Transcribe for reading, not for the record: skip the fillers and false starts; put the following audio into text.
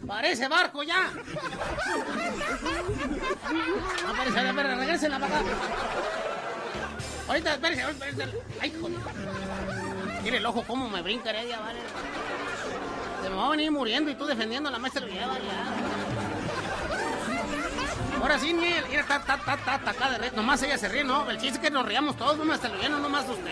Parece barco ya. No, espérese, regresen para acá. Ahorita, espérese. Ay, joder. Mire el ojo cómo me brinca, Heredia, vale. Se me va a venir muriendo y tú defendiendo a la maestra Villa, vale, ya. Ahora sí, Niel, mira, está acá de red. Nomás ella se ríe, ¿no? El chiste es que nos riamos todos, no me hasta lo lleno, nomás usted.